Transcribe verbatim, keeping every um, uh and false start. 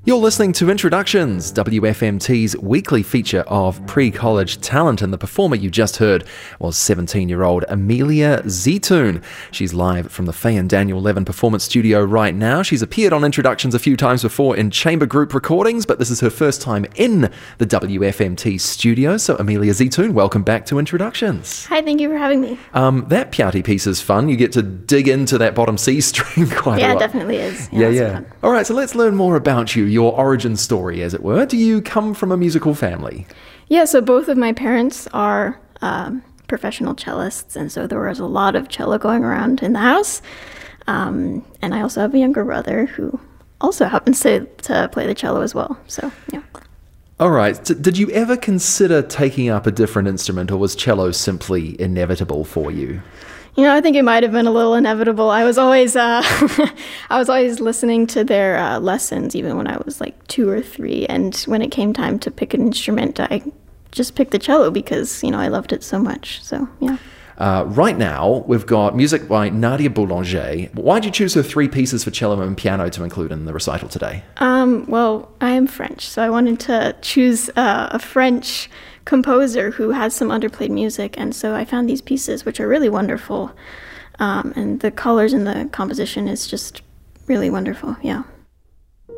You're listening to Introductions, W F M T's weekly feature of pre-college talent, and the performer you just heard was seventeen-year-old Amelia Zitoun. She's live from the Faye and Daniel Levin Performance Studio right now. She's appeared on Introductions a few times before in chamber group recordings, but this is her first time in the W F M T studio. So Amelia Zitoun, welcome back to Introductions. Hi, thank you for having me. Um, that Piatti piece is fun. You get to dig into that bottom C string quite Yeah, a lot. it definitely is. Yeah, yeah. yeah. All right, so let's learn more about you, your origin story, as it were. Do you come from a musical family? Yeah, so both of my parents are um, professional cellists, and so there was a lot of cello going around in the house. Um, and I also have a younger brother who also happens to, to play the cello as well. So, yeah. All right. D- did you ever consider taking up a different instrument, or was cello simply inevitable for you? You know, I think it might have been a little inevitable. I was always, uh, I was always listening to their uh, lessons, even when I was like two or three. And when it came time to pick an instrument, I just picked the cello because, you know, I loved it so much. So, yeah. Uh, right now, we've got music by Nadia Boulanger. Why did you choose her three pieces for cello and piano to include in the recital today? Um, well, I am French, so I wanted to choose uh, a French composer who has some underplayed music, and so I found these pieces, which are really wonderful, um, and the colors in the composition is just really wonderful, yeah.